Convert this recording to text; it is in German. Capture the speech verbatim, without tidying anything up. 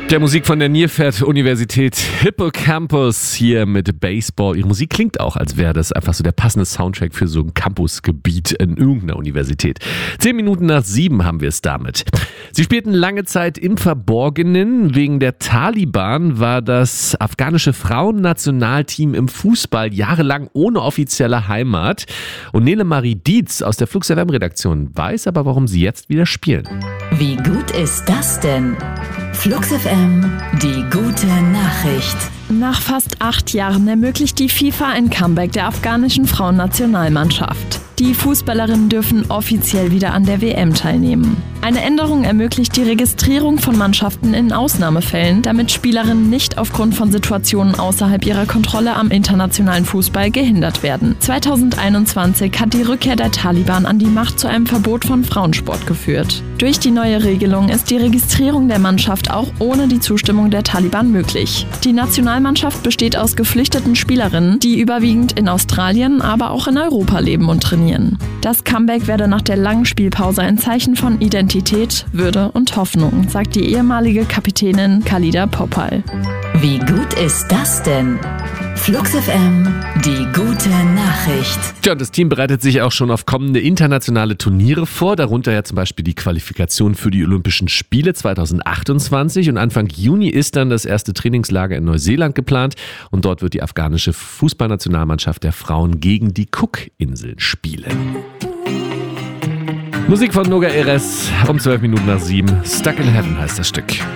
Der Musik von der Nierfeld-Universität Hippocampus hier mit Baseball. Ihre Musik klingt auch, als wäre das einfach so der passende Soundtrack für so ein Campusgebiet in irgendeiner Universität. Zehn Minuten nach sieben haben wir es damit. Sie spielten lange Zeit im Verborgenen. Wegen der Taliban war das afghanische Frauennationalteam im Fußball jahrelang ohne offizielle Heimat. Und Nele Marie Dietz aus der Flux F M-Redaktion weiß aber, warum sie jetzt wieder spielen. Wie gut ist das denn? Flux F M, die gute Nachricht. Nach fast acht Jahren ermöglicht die FIFA ein Comeback der afghanischen Frauennationalmannschaft. Die Fußballerinnen dürfen offiziell wieder an der W M teilnehmen. Eine Änderung ermöglicht die Registrierung von Mannschaften in Ausnahmefällen, damit Spielerinnen nicht aufgrund von Situationen außerhalb ihrer Kontrolle am internationalen Fußball gehindert werden. zweitausendeinundzwanzig hat die Rückkehr der Taliban an die Macht zu einem Verbot von Frauensport geführt. Durch die neue Regelung ist die Registrierung der Mannschaft auch ohne die Zustimmung der Taliban möglich. Die Nationalmannschaft besteht aus geflüchteten Spielerinnen, die überwiegend in Australien, aber auch in Europa leben und trainieren. Das Comeback werde nach der langen Spielpause ein Zeichen von Identität, Würde und Hoffnung, sagt die ehemalige Kapitänin Khalida Popal. Wie gut ist das denn? Flux F M, die gute Nachricht. Ja, das Team bereitet sich auch schon auf kommende internationale Turniere vor, darunter ja zum Beispiel die Qualifikation für die Olympischen Spiele zweitausendachtundzwanzig und Anfang Juni ist dann das erste Trainingslager in Neuseeland geplant und dort wird die afghanische Fußballnationalmannschaft der Frauen gegen die Cookinseln spielen. Musik von Noga Erez um zwölf Minuten nach sieben. Stuck in Heaven heißt das Stück.